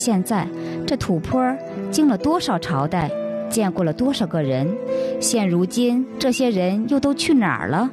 现在这土坡经了多少朝代，见过了多少个人，现如今这些人又都去哪儿了？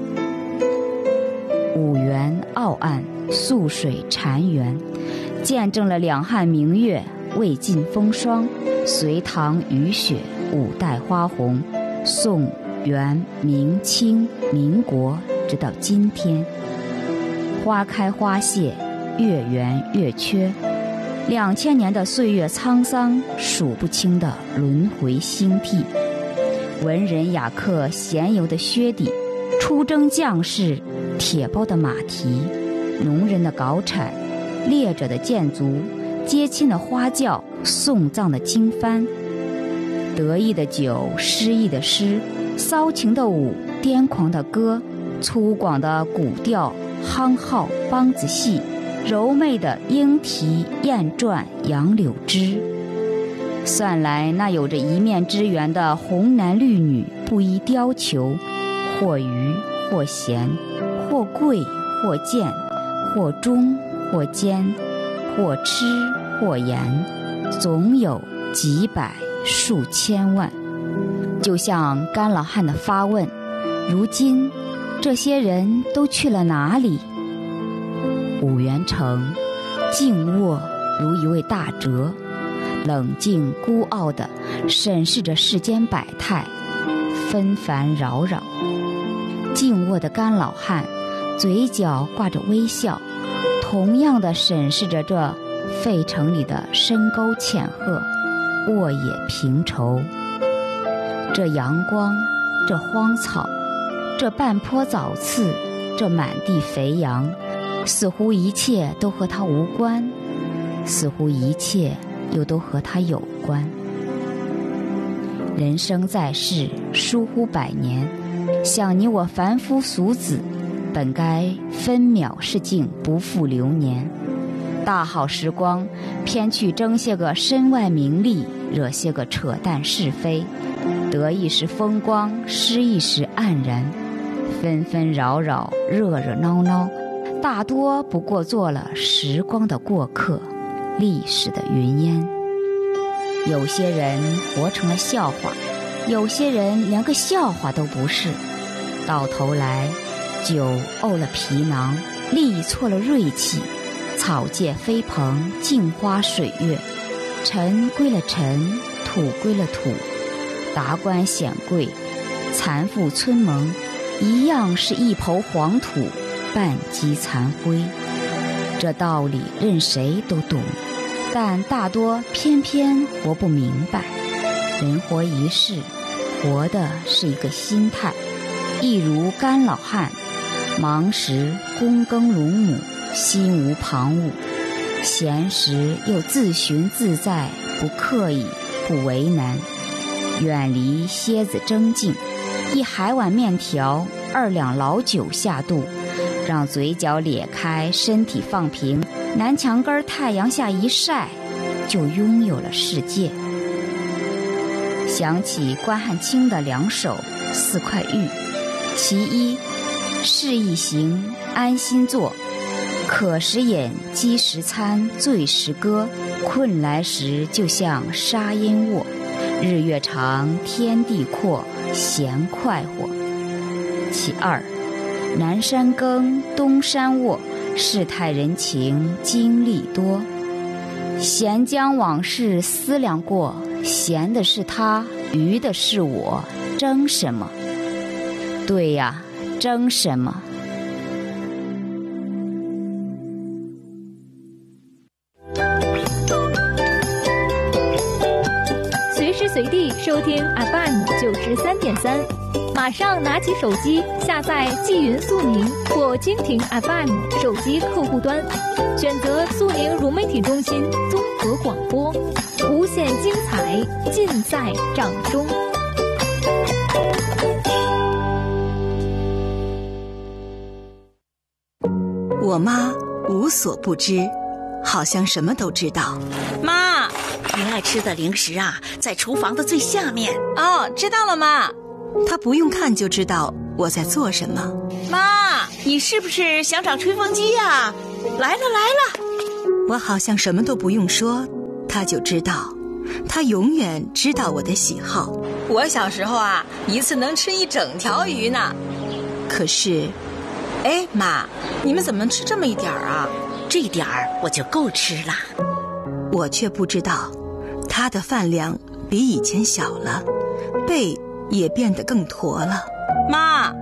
五原傲岸，素水禅园，见证了两汉明月，魏晋风霜，隋唐雨雪，五代花红，宋元明清民国，直到今天，花开花谢，月圆月缺，2000年的岁月沧桑，数不清的轮回星替。文人雅客闲游的靴底，出征将士铁包的马蹄，农人的镐铲，猎者的箭足，接亲的花轿，送葬的经幡，得意的酒，失意的诗，骚情的舞，癫狂的歌，粗犷的古调，夯号梆子戏，柔媚的莺啼燕传杨柳枝。算来那有着一面之缘的红男绿女，不一貂裘，或愚或贤，或贵或贱，或忠或奸，或痴或言，总有几百数千万。就像甘老汉的发问，如今这些人都去了哪里？五原城静卧如一位大哲，冷静孤傲地审视着世间百态，纷繁扰扰。静卧的甘老汉嘴角挂着微笑，同样地审视着这费城里的深沟浅壑，沃野平畴。这阳光，这荒草，这半坡藻刺，这满地肥羊，似乎一切都和他无关，似乎一切又都和他有关。人生在世，疏忽百年，想你我凡夫俗子，本该分秒是镜，不负流年。大好时光，偏去争些个身外名利，惹些个扯淡是非，得一时风光，失一时黯然。纷纷扰扰，热热闹闹，大多不过做了时光的过客，历史的云烟。有些人活成了笑话，有些人连个笑话都不是。到头来，酒沤了皮囊，力挫了锐气，草芥飞蓬，镜花水月，尘归了尘，土归了土，达官显贵，残妇村盟，一样是一抔黄土，半击残灰。这道理任谁都懂，但大多偏偏活不明白。人活一世，活的是一个心态。一如甘老汉，忙时躬耕乳母，心无旁骛；闲时又自寻自在，不刻意，不为难。远离蝎子争竞，一海碗面条，2两老酒下肚，让嘴角咧开，身体放平，南墙根太阳下一晒，就拥有了世界。想起关汉卿的2首4块玉，其一，事易行，安心坐，渴时饮，饥时餐，醉时歌，困来时就像沙烟卧，日月长，天地阔，闲快活。其二，南山耕，东山卧，世态人情，经历多，闲将往事思量过，闲的是他，愚的是我，争什么？对呀，争什么？ 随时随地收听 FM93.3，马上拿起手机下载纪云速宁或蜻蜓 FM 手机客户端，选择速宁融媒体中心综合广播，无限精彩尽在掌中。 我妈无所不知，好像什么都知道。 妈，您爱吃的零食啊，在厨房的最下面。 哦，知道了妈。 她不用看就知道我在做什么。 妈，你是不是想找吹风机呀？来了来了。 我好像什么都不用说， 他就知道，他永远知道我的喜好。 我小时候啊，一次能吃一整条鱼呢。 可是， 哎，妈，你们怎么吃这么一点儿啊？ 这点儿我就够吃了。 我却不知道，他的饭量比以前小了，背也变得更驼了。 妈，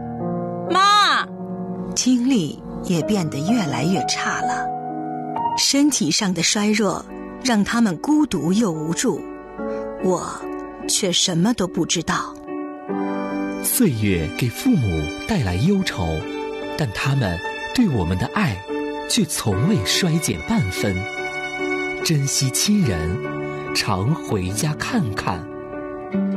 精力也变得越来越差了。身体上的衰弱让他们孤独又无助，我却什么都不知道。 岁月给父母带来忧愁，但他们对我们的爱却从未衰减半分。珍惜亲人，常回家看看。